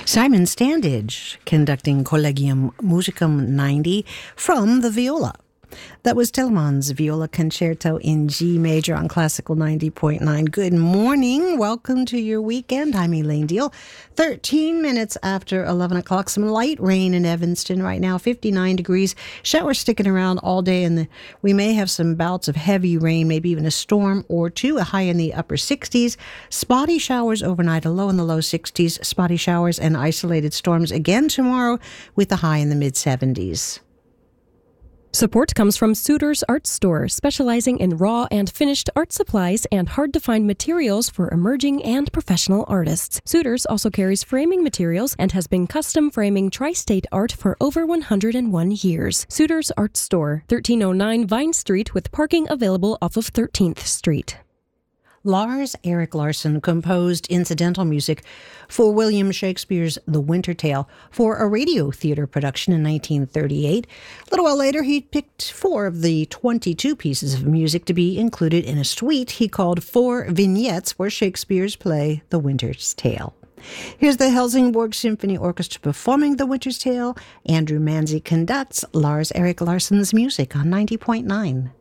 Simon Standage conducting Collegium Musicum 90 from the viola. That was Telemann's Viola Concerto in G major on Classical 90.9. Good morning. Welcome to your weekend. I'm Elaine Deal. 13 minutes after 11 o'clock. Some light rain in Evanston right now, 59 degrees. Showers sticking around all day, and we may have some bouts of heavy rain, maybe even a storm or two, a high in the upper 60s. Spotty showers overnight, a low in the low 60s. Spotty showers and isolated storms again tomorrow with a high in the mid 70s. Support comes from Suter's Art Store, specializing in raw and finished art supplies and hard-to-find materials for emerging and professional artists. Suter's also carries framing materials and has been custom framing tri-state art for over 101 years. Suter's Art Store, 1309 Vine Street, with parking available off of 13th Street. Lars Erik Larsson composed incidental music for William Shakespeare's The Winter Tale for a radio theater production in 1938. A little while later, he picked 4 of the 22 pieces of music to be included in a suite he called 4 Vignettes for Shakespeare's play The Winter's Tale. Here's the Helsingborg Symphony Orchestra performing The Winter's Tale. Andrew Manzi conducts Lars Erik Larsson's music on 90.9.